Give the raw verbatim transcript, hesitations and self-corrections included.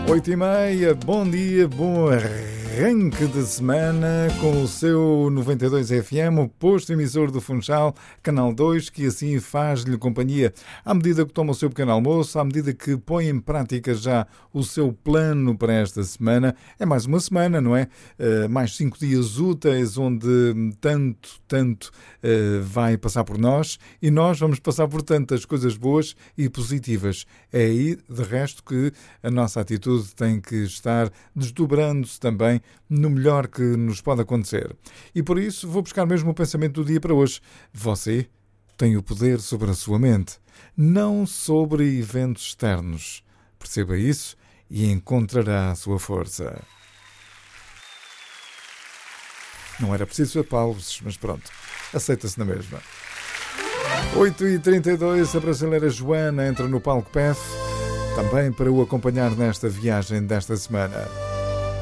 Oito e meia, bom dia, bom arranque de semana com o seu noventa e dois F M, o posto emissor do Funchal, Canal dois, que assim faz-lhe companhia à medida que toma o seu pequeno almoço, à medida que põe em prática já o seu plano para esta semana. É mais uma semana, não é? Uh, mais cinco dias úteis onde tanto, tanto uh, vai passar por nós e nós vamos passar por tantas coisas boas e positivas. É aí, de resto, que a nossa atitude tem que estar desdobrando-se também no melhor que nos pode acontecer. E por isso vou buscar mesmo o pensamento do dia para hoje. Você tem o poder sobre a sua mente, não sobre eventos externos. Perceba isso e encontrará a sua força. Não era preciso aplausos, mas pronto, aceita-se na mesma. oito e trinta e dois, a brasileira Joana entra no palco P E F, também para o acompanhar nesta viagem desta semana.